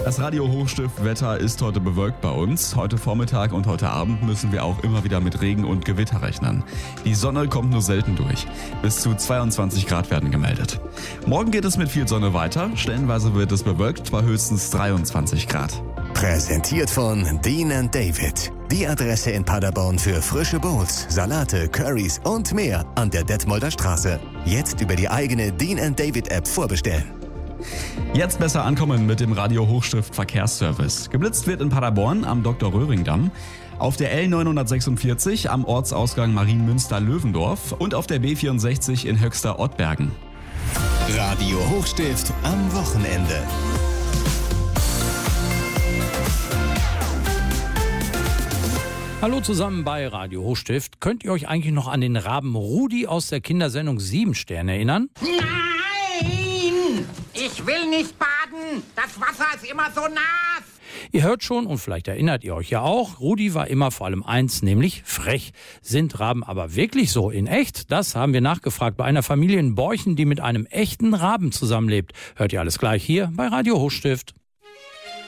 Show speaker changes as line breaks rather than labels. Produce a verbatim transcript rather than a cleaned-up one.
Das Radio Hochstift Wetter ist heute bewölkt bei uns. Heute Vormittag und heute Abend müssen wir auch immer wieder mit Regen und Gewitter rechnen. Die Sonne kommt nur selten durch. Bis zu zweiundzwanzig Grad werden gemeldet. Morgen geht es mit viel Sonne weiter. Stellenweise wird es bewölkt bei höchstens dreiundzwanzig Grad.
Präsentiert von Dean and David. Die Adresse in Paderborn für frische Bowls, Salate, Currys und mehr an der Detmolder Straße. Jetzt über die eigene Dean and David App vorbestellen.
Jetzt besser ankommen mit dem Radio Hochstift Verkehrsservice. Geblitzt wird in Paderborn am Doktor Röhring-Damm, auf der L neunhundertsechsundvierzig am Ortsausgang Marienmünster-Löwendorf und auf der B vierundsechzig in Höxter-Ottbergen.
Radio Hochstift am Wochenende.
Hallo zusammen bei Radio Hochstift. Könnt ihr euch eigentlich noch an den Raben Rudi aus der Kindersendung Sieben Sterne erinnern?
Nein! Ich will nicht baden! Das Wasser ist immer so nass!
Ihr hört schon, und vielleicht erinnert ihr euch ja auch, Rudi war immer vor allem eins, nämlich frech. Sind Raben aber wirklich so in echt? Das haben wir nachgefragt bei einer Familie in Borchen, die mit einem echten Raben zusammenlebt. Hört ihr alles gleich hier bei Radio Hochstift.